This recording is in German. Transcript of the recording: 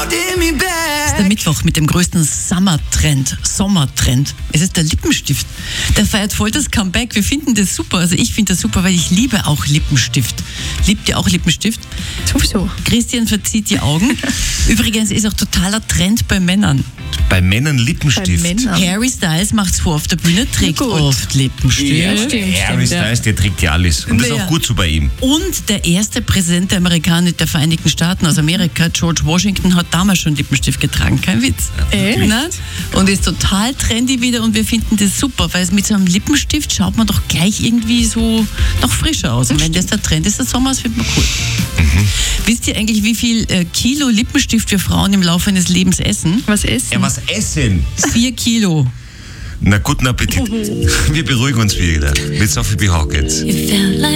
ist der Mittwoch mit dem größten Sommertrend. Es ist der Lippenstift. Der feiert voll das Comeback. Wir finden das super. Also ich finde das super, weil ich liebe auch Lippenstift. Liebt ihr auch Lippenstift? Sowieso. Christian verzieht die Augen. Übrigens ist auch totaler Trend bei Männern. Bei Männern Lippenstift. Bei Männern. Harry Styles macht's vor auf der Bühne, trägt Gut. oft Lippenstift. Ja, stimmt. Harry Styles, der trägt ja alles. Und das ist Ja. auch gut so bei ihm. Und der erste Präsident der Vereinigten Staaten aus Amerika, George Washington, hat damals schon Lippenstift getragen. Kein Witz. Echt? Ne? Und ist total trendy wieder und wir finden das super, weil mit so einem Lippenstift schaut man doch gleich irgendwie so noch frischer aus. Und wenn das der Trend ist, der Sommer, das findet man cool. Wisst ihr eigentlich, wie viel Kilo Lippenstift wir Frauen im Laufe eines Lebens essen? Was essen? Ja, was essen? 4 Kilo. Na, guten Appetit. Wir beruhigen uns wieder. Mit Sophie B. Hawkins. You felt like